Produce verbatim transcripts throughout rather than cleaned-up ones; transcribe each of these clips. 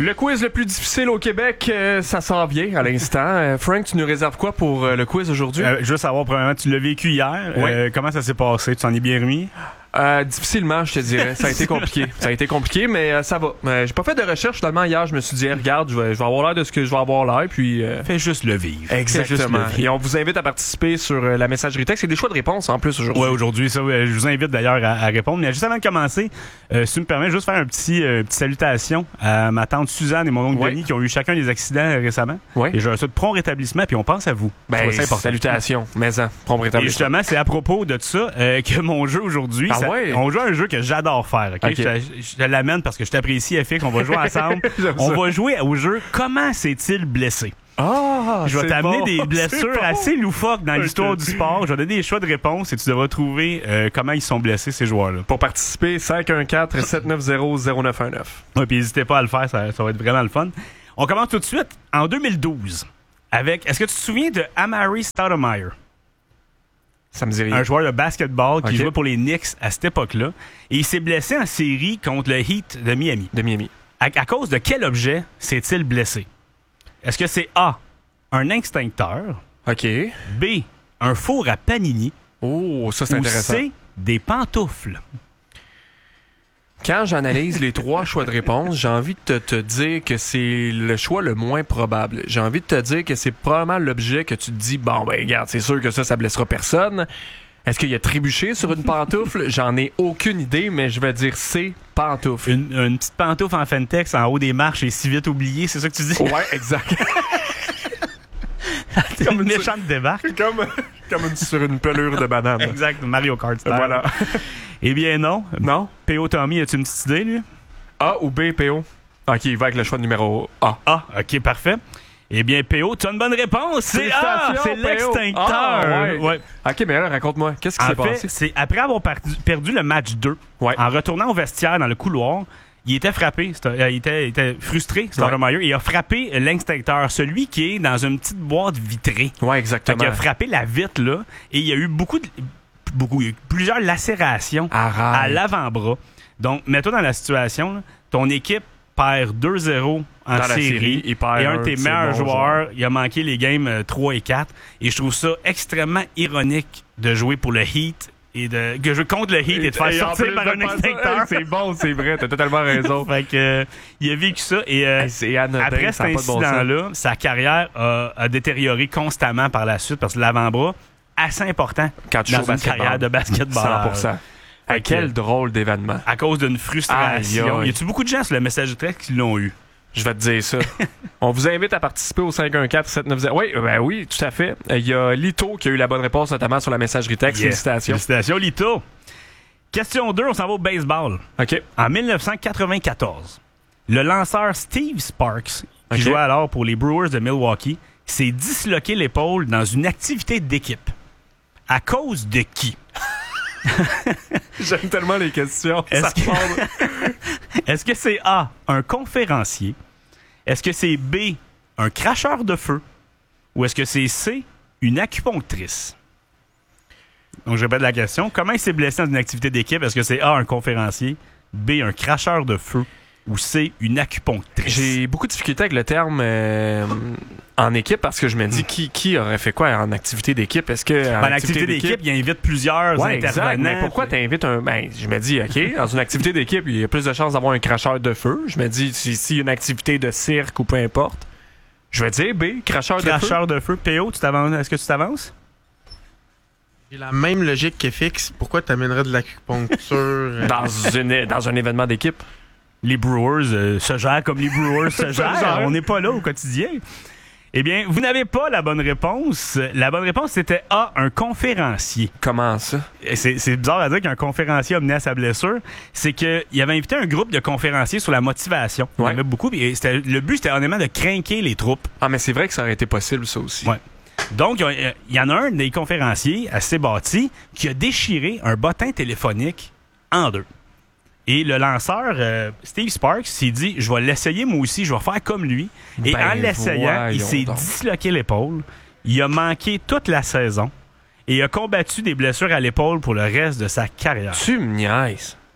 Le quiz le plus difficile au Québec, euh, ça s'en vient à l'instant. Euh, Frank, tu nous réserves quoi pour euh, le quiz aujourd'hui? Euh, je veux savoir, premièrement, tu l'as vécu hier. Oui. Euh, comment ça s'est passé? Tu t'en es bien remis? Euh, difficilement, je te dirais. Ça a été compliqué. Ça a été compliqué, mais euh, ça va. Euh, j'ai pas fait de recherche finalement hier. Je me suis dit, hey, regarde, je vais, je vais avoir l'air de ce que je vais avoir l'air. Puis euh... Fais juste le vivre. Exactement. Le vivre. Et on vous invite à participer sur euh, la messagerie texte. C'est des choix de réponse en plus aujourd'hui. Oui, aujourd'hui. Ça, ouais, je vous invite d'ailleurs à, à répondre. Mais juste avant de commencer, euh, si tu me permets, juste faire un petit, euh, petite salutation à ma tante Suzanne et mon oncle Oui. Denis qui ont eu chacun des accidents euh, récemment. Oui. Et je leur souhaite prompt rétablissement. Puis on pense à vous. Ben, c'est important. salutations. Mais en, prompt Et rétablissement. justement, c'est à propos de ça euh, que mon jeu aujourd'hui, Ah ça- ouais? on joue à un jeu que j'adore faire. ok? Ok. Je, te, je te l'amène parce que je t'apprécie, F X. On va jouer ensemble. J'aime On ça. va jouer au jeu Comment s'est-il blessé? Ah, Je vais c'est t'amener bon. des C'est blessures bon. assez loufoques dans Ok. l'histoire du sport. Je vais donner des choix de réponse et tu devras trouver euh, comment ils sont blessés, ces joueurs-là. Pour participer, cinq un quatre, sept neuf zéro, zéro neuf un neuf. Ouais, puis n'hésitez pas à le faire, ça, ça va être vraiment le fun. On commence tout de suite en deux mille douze avec, est-ce que tu te souviens de Amari Stoudemire? Ça me dit rien. Un joueur de basketball qui Ok. jouait pour les Knicks à cette époque-là. Et il s'est blessé en série contre le Heat de Miami. De Miami. À, à cause de quel objet s'est-il blessé? Est-ce que c'est A, un extincteur, OK. B, un four à panini, Oh, ça, c'est ou intéressant. C, des pantoufles? Quand j'analyse les trois choix de réponse, j'ai envie de te, te dire que c'est le choix le moins probable. J'ai envie de te dire que c'est probablement l'objet que tu te dis, bon, ben, regarde, c'est sûr que ça, ça blessera personne. Est-ce qu'il a trébuché sur une pantoufle? J'en ai aucune idée, mais je vais dire C, pantoufle. Une, une petite pantoufle en Fentex en haut des marches et si vite oublié, c'est ça que tu dis? Ouais, exact. Comme une méchante débarque. comme, comme une, sur une pelure de banane. Exact, Mario Kart style. Voilà. Eh bien non. Non? P O Tommy, as-tu une petite idée, lui? A ou B, P O? OK, il va avec le choix numéro A. Ah, ok, parfait. Eh bien, P O, tu as une bonne réponse. C'est A, Félicitations, c'est P O. l'extincteur. Ah, ouais. Ouais. OK, mais là, raconte-moi, qu'est-ce qui s'est En fait, passé? c'est après avoir perdu, perdu le match deux, Ouais. en retournant au vestiaire dans le couloir, il était frappé, Sto- euh, il était, il était frustré, Stoudemire, et il a frappé l'extincteur, celui qui est dans une petite boîte vitrée. Ouais, Fait exactement. qu'il a frappé la vitre, là, et il y a eu beaucoup de, beaucoup, il y a eu plusieurs lacérations à Arrête. l'avant-bras. Donc, mets-toi dans la situation, là, ton équipe perd deux zéro en Dans la série, série, il perd et un un de tes de ses meilleurs bons joueurs, joueurs. il a manqué les games euh, trois et quatre, et je trouve ça extrêmement ironique de jouer pour le Heat, et de, que jouer contre le Heat et de faire Et en sortir plus par de un faire ça, extincteur. hey, c'est bon, c'est vrai, t'as totalement raison. Fait que, euh, il a vécu ça, et euh, Hey, c'est anodin, après ça cet a pas de bon sens. incident-là, sa carrière a, a détérioré constamment par la suite, parce que l'avant-bras, assez important Quand tu dans joues au une basketball. carrière de basketball. cent pour cent. Fait Hey, que- quel drôle d'événement. À cause d'une frustration. Aïe, aïe. Y a-tu beaucoup de gens sur le message de texte qui l'ont eu? Je vais te dire ça. On vous invite à participer au cinq un quatre, sept neuf zéro. Oui, ben oui, tout à fait. Il y a Lito qui a eu la bonne réponse, notamment sur la messagerie texte. Yeah. Félicitations. Félicitations, Lito. Question deux, on s'en va au baseball. OK. En dix-neuf cent quatre-vingt-quatorze, le lanceur Steve Sparks, qui Ok. jouait alors pour les Brewers de Milwaukee, s'est disloqué l'épaule dans une activité d'équipe. À cause de qui? J'aime tellement les questions. Est-ce Ça que- part- Est-ce que c'est A, un conférencier? Est-ce que c'est B, un cracheur de feu? Ou est-ce que c'est C, une acupunctrice? Donc, je répète la question. Comment il s'est blessé dans une activité d'équipe? Est-ce que c'est A, un conférencier? B, un cracheur de feu? Ou C, une acupunctrice? J'ai beaucoup de difficultés avec le terme euh, en équipe parce que je me dis qui, qui aurait fait quoi en activité d'équipe? Est-ce que en Ben, l'activité d'équipe, il invite plusieurs Ouais, exact. intervenants. Mais pourquoi puis- t'invites un. Ben, je me dis, OK, dans une activité d'équipe, il y a plus de chances d'avoir un cracheur de feu. Je me dis, si, si une activité de cirque ou peu importe, je vais dire B, cracheur, Cracheur de feu. P O, tu t'avances? Est-ce que tu t'avances? J'ai la même logique que Fix. Pourquoi t'amènerais de l'acupuncture? euh, de feu. Dans, une, dans un événement d'équipe. Les Brewers euh, se gèrent comme les Brewers se gèrent. gèrent. On n'est pas là au quotidien. Eh bien, vous n'avez pas la bonne réponse. La bonne réponse, c'était A, un conférencier. Comment ça? Et C'est, c'est bizarre à dire qu'un conférencier a mené à sa blessure. C'est qu'il avait invité un groupe de conférenciers sur la motivation. Il y en Ouais. avait beaucoup. Et c'était, le but, c'était honnêtement de craquer les troupes. Ah, mais c'est vrai que ça aurait été possible, ça aussi. Ouais. Donc, il y a- il y en a un des conférenciers assez bâti qui a déchiré un bottin téléphonique en deux. Et le lanceur, euh, Steve Sparks, s'est dit, je vais l'essayer moi aussi, je vais faire comme lui. Et Ben, en l'essayant, il voyons s'est donc. disloqué l'épaule. Il a manqué toute la saison. Et il a combattu des blessures à l'épaule pour le reste de sa carrière. Tu me niaises.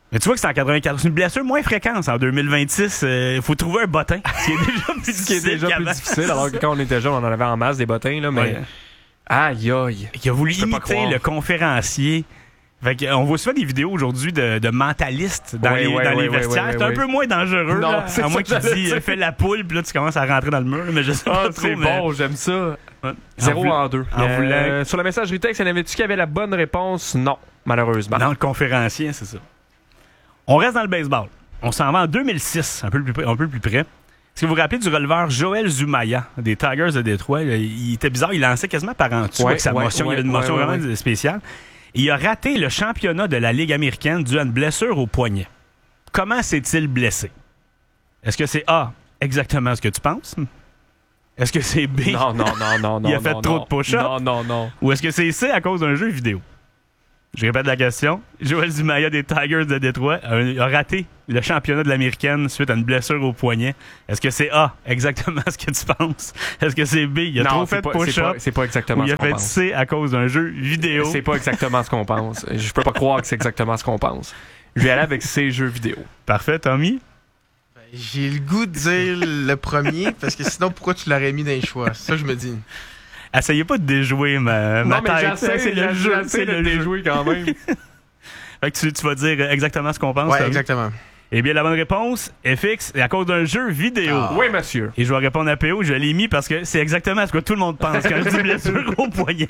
Mais tu vois que c'est en quatre-vingt-quatorze. C'est une blessure moins fréquente. En deux mille vingt-six, il euh, faut trouver un bottin. Ce qui est déjà plus difficile. Ce qui est déjà plus difficile, alors que quand on était jeune, on en avait en masse des bottins, là, mais. Ouais. Aïe, aïe. Il a voulu Je peux pas imiter croire. le conférencier. Fait que, on voit souvent des vidéos aujourd'hui de, de mentalistes dans Ouais, les, ouais, dans ouais, les ouais, vestiaires. ouais, c'est un ouais. peu moins dangereux. Non, là, c'est à ça moins que qu'il j'allais dise dire. fais la poule, puis là, tu commences à rentrer dans le mur. Mais je sais Ah, pas c'est trop, mais- bon, j'aime ça. Ouais. Zéro En en, voulant- deux. en Euh, voulant- sur la messagerie texte, y en avait-tu qui avait la bonne réponse? Non, malheureusement. Dans le conférencier, c'est ça. On reste dans le baseball. On s'en va en deux mille six, un peu plus, un peu plus près. Est-ce que vous vous rappelez du releveur Joël Zumaya des Tigers de Détroit? Il était bizarre, il lançait quasiment par en dessous Ouais, avec sa ouais, motion. Il y ouais, avait une motion ouais, vraiment ouais. spéciale. Et il a raté le championnat de la Ligue américaine dû à une blessure au poignet. Comment s'est-il blessé? Est-ce que c'est A, exactement ce que tu penses? Est-ce que c'est B, Non, non, non, non, non. Il a fait non, trop non. de push-ups? Non, non, non. ou est-ce que c'est C à cause d'un jeu vidéo? Je répète la question. Joël Zumaya des Tigers de Détroit a, a raté le championnat de l'américaine suite à une blessure au poignet. Est-ce que c'est A, exactement ce que tu penses? Est-ce que c'est B, il a Non, trop c'est fait de pas- c'est push-up? pas- C'est pas Ou exactement il ce a qu'on fait pense. C à cause d'un jeu vidéo? C'est pas exactement ce qu'on pense. Je peux pas croire que c'est exactement ce qu'on pense. Je vais aller avec ces jeux vidéo. Parfait, Tommy? Ben, j'ai le goût de dire le premier, parce que sinon, pourquoi tu l'aurais mis dans les choix? Ça, je me dis. Essayez pas de déjouer ma, ma non, mais tête. j'essaie, C'est le jeu, c'est le jeu. déjouer quand même. Fait que tu, tu vas dire exactement ce qu'on pense. Ouais, Tommy? exactement. Eh bien, la bonne réponse, F X, est à cause d'un jeu vidéo. Ah. Oui, monsieur. Et je vais répondre à P O, je l'ai mis parce que c'est exactement ce que tout le monde pense quand je dis blessure au poignet.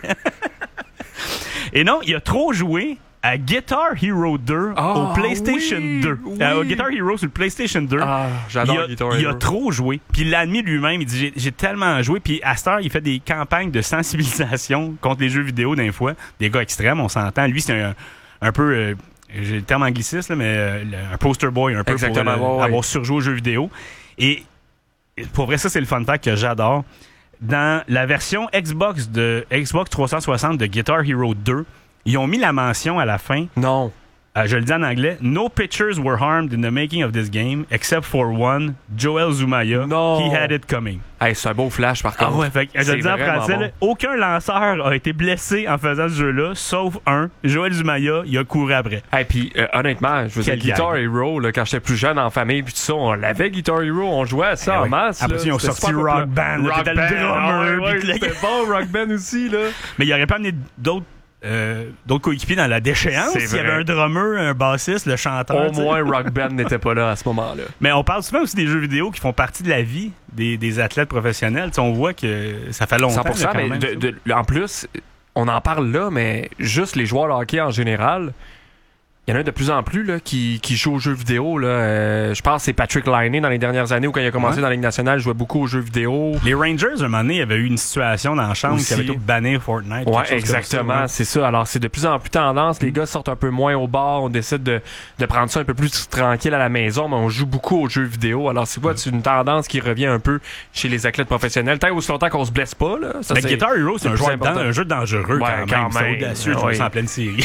Et non, il a trop joué à Guitar Hero deux Ah, au PlayStation oui, deux. oui. Euh, au Guitar Hero sur le PlayStation deux. Ah, il j'adore a, Guitar il a Hero. trop joué. Puis il l'a admis lui-même. Il dit j'ai, j'ai tellement joué. Puis à cette heure, il fait des campagnes de sensibilisation contre les jeux vidéo d'un fois. Des gars extrêmes, on s'entend. Lui, c'est un, un peu. Euh, j'ai le terme angliciste, là, mais euh, le- un poster boy un peu Exactement, pour euh, ouais, ouais. avoir surjoué aux jeux vidéo. Et et pour vrai, ça, c'est le fun fact que j'adore. Dans la version Xbox de Xbox trois cent soixante de Guitar Hero deux, ils ont mis la mention à la fin. Non. Euh, je le dis en anglais. No pitchers were harmed in the making of this game, except for one, Joel Zumaya. Non. He had it coming. Hey, c'est un beau flash, par contre. Ah ouais, fait que, je C'est le dis en vraiment français, bon. là, aucun lanceur a été blessé en faisant ce jeu-là, sauf un, Joel Zumaya, il a couru après. Hey, puis euh, honnêtement, je veux dire, Quel Guitar gag. Hero, là, quand j'étais plus jeune en famille, puis tout ça, on l'avait Guitar Hero, on jouait à ça Eh en ouais. masse. Après là. ça, ils ont C'était sorti super Rock populaire. Band, là, Rock t'étais le Band, drummer, ah ouais, puis ouais, tout le- c'était bon, Rock Band aussi, là. Mais il aurait pas amené d'autres euh, d'autres coéquipiers dans la déchéance. C'est Il y avait vrai. un drummer, un bassiste, le chanteur. Au tu sais. moins, Rock Band n'était pas là à ce moment-là. Mais on parle souvent aussi des jeux vidéo qui font partie de la vie des, des athlètes professionnels. Tu sais, on voit que ça fait longtemps. cent pour cent, là, quand mais même, de- ça. de- en plus, on en parle là, mais juste les joueurs de hockey en général, il y en a de plus en plus là, qui, qui jouent aux jeux vidéo. Là. Euh, je pense que c'est Patrick Laine dans les dernières années où quand il a commencé Ouais. dans la Ligue nationale, il jouait beaucoup aux jeux vidéo. Les Rangers, un moment donné, il y avait eu une situation dans la chambre Aussi. qui avait tout banné Fortnite. quelque Ouais, chose comme exactement, ça, ouais. c'est ça. Alors, c'est de plus en plus tendance. Mm. Les gars sortent un peu moins au bar. On décide de, de prendre ça un peu plus tranquille à la maison, mais on joue beaucoup aux jeux vidéo. Alors, c'est quoi? C'est une tendance qui revient un peu chez les athlètes professionnels. Tant aussi longtemps qu'on se blesse pas, là. Ça, Mais c'est- Guitar Hero, c'est c'est un, le plus jeu important. dan- un jeu dangereux Ouais, quand même. quand C'est même. audacieux de Ouais. jouer ça en pleine série.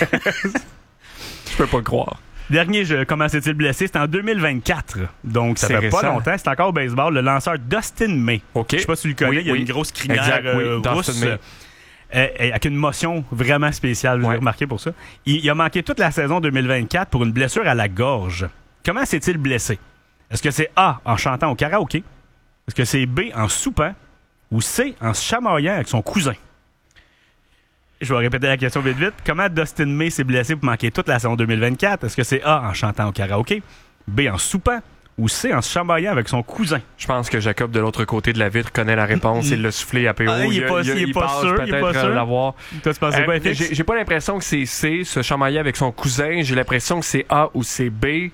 Je peux pas le croire. Dernier jeu, comment s'est-il blessé? C'était en deux mille vingt-quatre. Donc, ça C'est fait pas récent. longtemps. C'est encore au baseball. Le lanceur Dustin May. OK. Je sais pas si tu le connais. Oui, il y a oui. une grosse crinière Exact, oui, euh, Dustin rousse. May. euh, euh, avec une motion vraiment spéciale. Vous Ouais. avez remarqué pour ça. Il, il a manqué toute la saison deux mille vingt-quatre pour une blessure à la gorge. Comment s'est-il blessé? Est-ce que c'est A, en chantant au karaoké? Est-ce que c'est B, en soupant? Ou C, en se chamaillant avec son cousin? Je vais répéter la question vite vite. Comment Dustin May s'est blessé pour manquer toute la saison deux mille vingt-quatre? Est-ce que c'est A, en chantant au karaoké? B, en soupant? Ou C, en se chamaillant avec son cousin? Je pense que Jacob, de l'autre côté de la vitre, connaît la réponse. Il l'a soufflé à P O. Ah, il est pas- il est pas pense sûr, il est pas peut-être sûr. l'avoir. Toi, tu pensais Euh, quoi, F X? j'ai, j'ai pas l'impression que c'est C, se chamailler avec son cousin. J'ai l'impression que c'est A ou c'est B.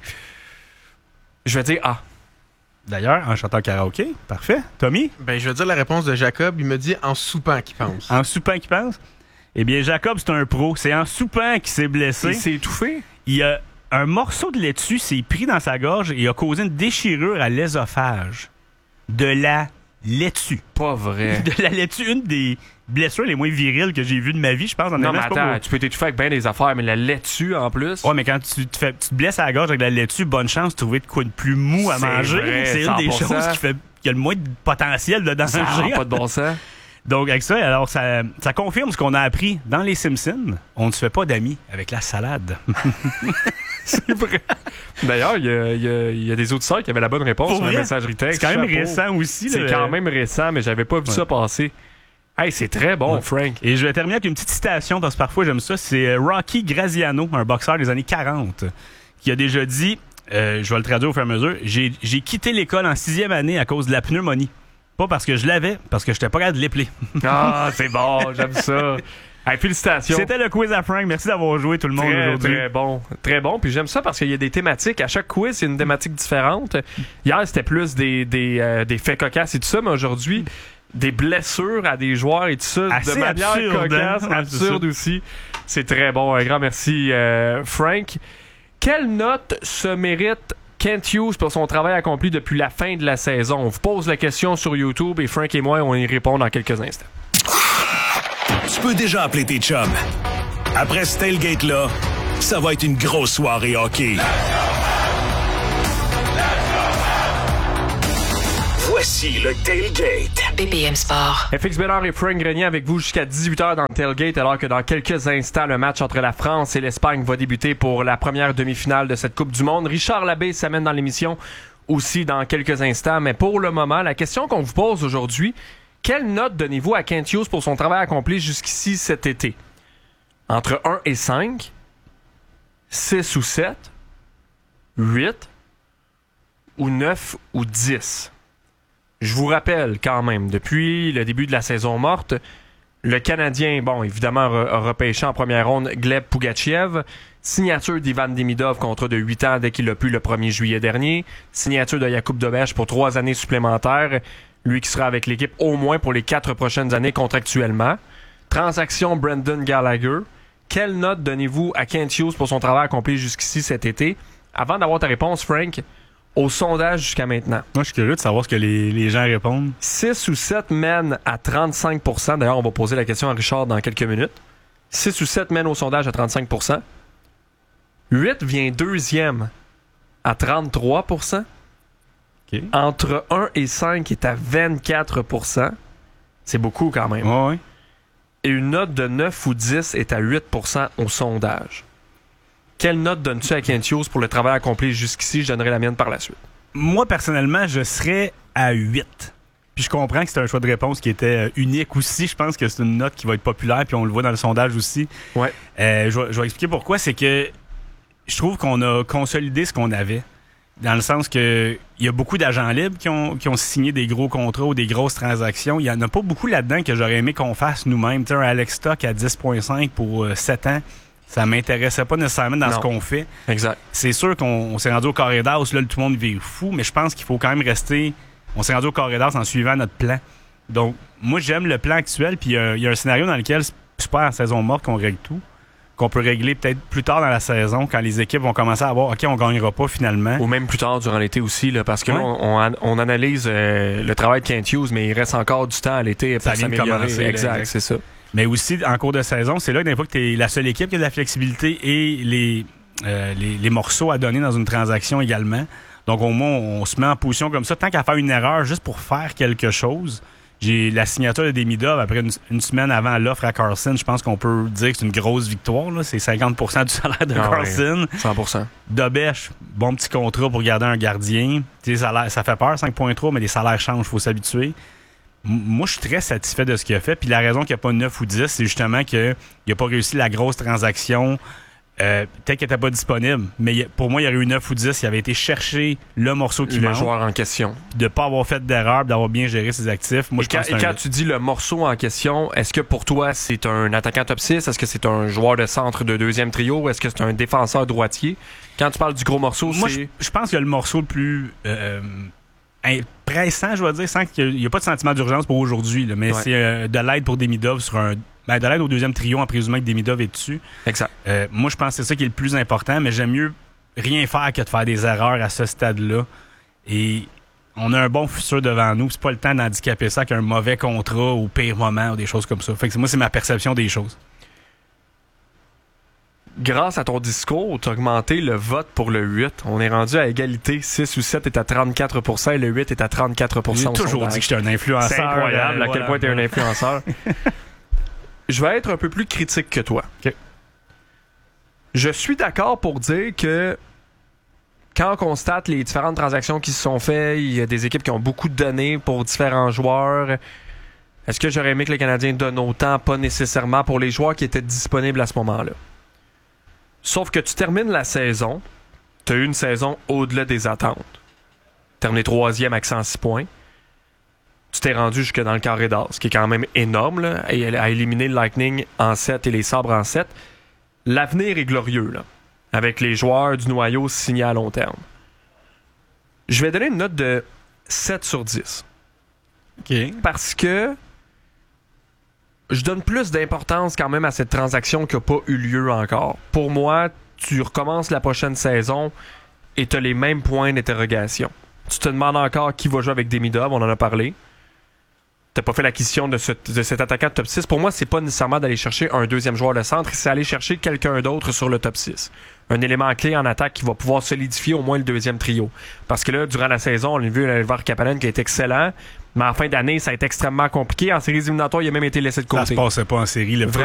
Je vais dire A. D'ailleurs, en chantant au karaoké. Parfait. Tommy? Ben, je vais dire la réponse de Jacob. Il me dit en soupant qu'il pense. En soupant qui pense? Eh bien, Jacob, c'est un pro. C'est en soupant qu'il s'est blessé. Il s'est étouffé? Il a un morceau de laitue s'est pris dans sa gorge et a causé une déchirure à l'ésophage. De la laitue. Pas vrai. De la laitue, une des blessures les moins viriles que j'ai vues de ma vie, je pense. En Non, mais c'est pas attends, beau. tu peux t'étouffer avec bien des affaires, mais la laitue en plus. Ouais, mais quand tu te, fais, tu te blesses à la gorge avec de la laitue, bonne chance de trouver de quoi de plus mou à C'est manger. vrai, C'est une des cent pour cent. choses qui fait qui a le moins de potentiel de danger. Ça n'a pas de bon sens. Donc, avec ça, alors, ça, ça confirme ce qu'on a appris dans Les Simpsons. On ne se fait pas d'amis avec la salade. C'est vrai. D'ailleurs, il y a, y, a, y a des auditeurs qui avaient la bonne réponse Pour sur la vrai? messagerie texte. C'est quand même Chapeau. récent aussi. C'est là. quand même récent, mais j'avais pas vu Ouais. ça passer. Hey, c'est très bon, Ouais. Frank. Et je vais terminer avec une petite citation, parce que parfois j'aime ça. C'est Rocky Graziano, un boxeur des années quarante, qui a déjà dit, euh, je vais le traduire au fur et à mesure, j'ai, j'ai quitté l'école en sixième année à cause de la pneumonie. Pas parce que je l'avais, parce que j'étais pas capable de l'épeler. Ah, c'est bon, j'aime ça. Hey, félicitations. C'était le quiz à Frank. Merci d'avoir joué tout le monde Très, aujourd'hui. très bon. Très bon. Puis j'aime ça parce qu'il y a des thématiques. À chaque quiz, c'est une thématique différente. Hier, c'était plus des, des, euh, des faits cocasses et tout ça, mais aujourd'hui, des blessures à des joueurs et tout ça, Assez de manière absurde, cocasse, hein? Ouais, c'est absurde aussi. C'est très bon. Un grand merci, euh, Frank. Quelle note se mérite Kent Hughes pour son travail accompli depuis la fin de la saison? On vous pose la question sur YouTube et Frank et moi, on y répond dans quelques instants. Tu peux déjà appeler tes chums. Après ce tailgate-là, ça va être une grosse soirée hockey. Voici le tailgate. B P M Sport. F X Bédard et Frank Grenier avec vous jusqu'à dix-huit heures dans le tailgate, alors que dans quelques instants, le match entre la France et l'Espagne va débuter pour la première demi-finale de cette Coupe du Monde. Richard Labbé s'amène dans l'émission aussi dans quelques instants, mais pour le moment, la question qu'on vous pose aujourd'hui, quelle note donnez-vous à Kent Hughes pour son travail accompli jusqu'ici cet été? Entre un et cinq, six ou sept, huit ou neuf ou dix? Je vous rappelle quand même, depuis le début de la saison morte, le Canadien, bon, évidemment, a repêché en première ronde Gleb Pougatchev, signature d'Ivan Demidov, contrat de huit ans dès qu'il l'a pu le premier juillet dernier, signature de Jakub Dobeš pour trois années supplémentaires, lui qui sera avec l'équipe au moins pour les quatre prochaines années contractuellement. Transaction Brendan Gallagher. Quelle note donnez-vous à Kent Hughes pour son travail accompli jusqu'ici cet été? Avant d'avoir ta réponse, Frank, au sondage jusqu'à maintenant. Moi, je suis curieux de savoir ce que les, les gens répondent. six ou sept mènent à trente-cinq pour cent. D'ailleurs, on va poser la question à Richard dans quelques minutes. six ou sept mènent au sondage à trente-cinq pour cent. huit vient deuxième à trente-trois pour cent. Okay. Entre un et cinq est à vingt-quatre pour cent. C'est beaucoup quand même. Ouais, ouais. Et une note de neuf ou dix est à huit pour cent au sondage. Quelle note donnes-tu à Kent Hughes pour le travail accompli jusqu'ici? Je donnerai la mienne par la suite. Moi, personnellement, je serais à huit. Puis je comprends que c'est un choix de réponse qui était euh, unique aussi. Je pense que c'est une note qui va être populaire, puis on le voit dans le sondage aussi. Ouais. Euh, je, vais, je vais expliquer pourquoi. C'est que je trouve qu'on a consolidé ce qu'on avait. Dans le sens que il y a beaucoup d'agents libres qui ont, qui ont signé des gros contrats ou des grosses transactions. Il y en a pas beaucoup là-dedans que j'aurais aimé qu'on fasse nous-mêmes. Tu sais, un Alex Stock à dix virgule cinq pour euh, sept ans, ça m'intéressait pas nécessairement dans Non. ce qu'on fait. Exact. C'est sûr qu'on on s'est rendu au carré d'as, là, tout le monde vit fou, mais je pense qu'il faut quand même rester... On s'est rendu au carré d'as en suivant notre plan. Donc, moi, j'aime le plan actuel, puis il y, y a un scénario dans lequel c'est pas en saison morte qu'on règle tout, qu'on peut régler peut-être plus tard dans la saison, quand les équipes vont commencer à voir, OK, on gagnera pas finalement. Ou même plus tard durant l'été aussi, là, parce que Ouais. là, on, on, on analyse euh, le travail de Kent Hughes, mais il reste encore du temps à l'été pour Ça vient de s'améliorer. commencer, là, Exact, exact. c'est ça. Mais aussi, en cours de saison, c'est là que des fois que t'es la seule équipe qui a de la flexibilité et les, euh, les, les morceaux à donner dans une transaction également. Donc, au moins, on se met en position comme ça. Tant qu'à faire une erreur juste pour faire quelque chose, j'ai la signature de Demidov après une, une semaine avant l'offre à Carlson. Je pense qu'on peut dire que c'est une grosse victoire, là. C'est cinquante pour cent du salaire de Ah Carlson. ouais, cent pour cent. Dobeš, bon petit contrat pour garder un gardien. T'sais, salaires, ça fait peur, cinq virgule trois, mais les salaires changent, il faut s'habituer. M- Moi, je suis très satisfait de ce qu'il a fait. Puis la raison qu'il n'y a pas neuf ou dix, c'est justement qu'il n'a pas réussi la grosse transaction. Euh, peut-être qu'il n'était pas disponible, mais il- pour moi, il y aurait eu neuf ou dix. Il avait été chercher le morceau qui Le manque, joueur en question. de ne pas avoir fait d'erreur, d'avoir bien géré ses actifs. Moi, Et je quand, pense que et c'est un- quand tu dis le morceau en question, est-ce que pour toi, c'est un attaquant top six? Est-ce que c'est un joueur de centre de deuxième trio? Est-ce que c'est un défenseur droitier? Quand tu parles du gros morceau, Moi, c'est... je, je pense que le morceau le plus euh, euh, pressant, je vais dire, sans qu'il n'y a pas de sentiment d'urgence pour aujourd'hui, là, mais Ouais. c'est euh, de l'aide pour Demidov sur un. Ben, de l'aide au deuxième trio en présumant que Demidov est dessus. Exact. Euh, moi, je pense que c'est ça qui est le plus important, mais j'aime mieux rien faire que de faire des erreurs à ce stade-là. Et on a un bon futur devant nous. C'est pas le temps d'handicaper ça avec un mauvais contrat au pire moment ou des choses comme ça. Fait que moi, c'est ma perception des choses. Grâce à ton discours, tu as augmenté le vote pour le huit. On est rendu à égalité. six ou sept est à trente-quatre pour cent et le huit est à trente-quatre pour cent. J'ai au toujours sondage. dit que j'étais un influenceur. C'est incroyable euh, à quel voilà. point tu es un influenceur. Je vais être un peu plus critique que toi. OK. Je suis d'accord pour dire que quand on constate les différentes transactions qui se sont faites, il y a des équipes qui ont beaucoup de données pour différents joueurs. Est-ce que j'aurais aimé que les Canadiens donnent autant? Pas nécessairement pour les joueurs qui étaient disponibles à ce moment-là. Sauf que tu termines la saison, tu as eu une saison au-delà des attentes. Terminé troisième avec cent six points. Tu t'es rendu jusque dans le carré d'as, ce qui est quand même énorme, là, à éliminer le Lightning en sept et les Sabres en sept. L'avenir est glorieux, là, avec les joueurs du noyau signés à long terme. Je vais donner une note de sept sur dix. OK. Parce que je donne plus d'importance quand même à cette transaction qui n'a pas eu lieu encore. Pour moi, tu recommences la prochaine saison et tu as les mêmes points d'interrogation. Tu te demandes encore qui va jouer avec Demidov, on en a parlé. T'as pas fait l'acquisition de, ce, de cet attaquant de top six. Pour moi, c'est pas nécessairement d'aller chercher un deuxième joueur de centre, c'est aller chercher quelqu'un d'autre sur le top six. Un élément clé en attaque qui va pouvoir solidifier au moins le deuxième trio. Parce que là, durant la saison, on a vu l'Elvar Kapanen qui a été excellent, mais en fin d'année, ça a été extrêmement compliqué. En séries éliminatoires, il a même été laissé de côté. Ça se passait pas en série. Le feu